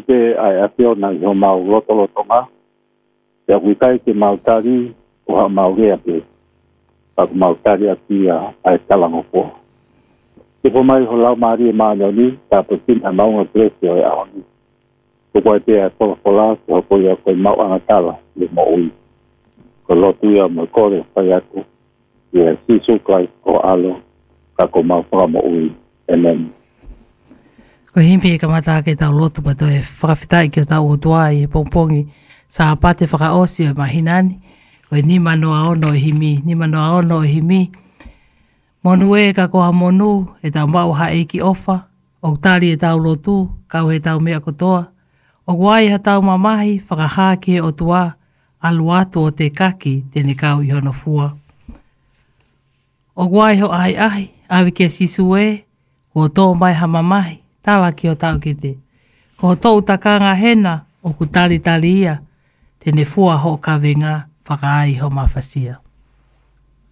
pe ai apio na yo mau loto nga. Ya wikai ke mautari o ha maurea pe. Pa mautari atia ai talangopo. Te po mai ho lau maari e maanyoni, ta patin a maunga presi o e aoni. Ko koe te a tola ko koe a koe mau angatala le mo ui. Ko lotu ia mo kore whai aku. Ia sisu kai ko alo, ka ko mau whaka mo ui. Amen. Ko himpi e kamata ke tau lotu pato e whakawhitai ki o tau o tuai e pongpongi sa apate whakaosi o mahinani. Ko ni manoa ono e himi, ni manoa ono e himi. Monu e ka koha monu e tau mau hae ki ofa. O tali e tau lotu, kau he tau mea kotoa. O guai ha tau mamahi, whakahake o tua, alu atu o te kaki, tene kau i hono fua. O guai ho ahi ahi, awi ke sisu e, ko tō mai ha mamahi, tala ki o tau ki te. Ko tō utakanga hena, o ku tali tali ia, tene fua ho ka venga, whakaai ho mawhasia.